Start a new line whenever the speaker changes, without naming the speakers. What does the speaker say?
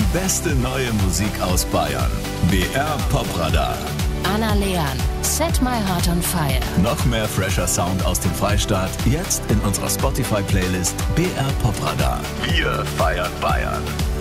beste neue Musik aus Bayern. BR Popradar.
Anna Leon, Set My Heart on Fire.
Noch mehr fresher Sound aus dem Freistaat, jetzt in unserer Spotify-Playlist BR Popradar. Wir feiern Bayern.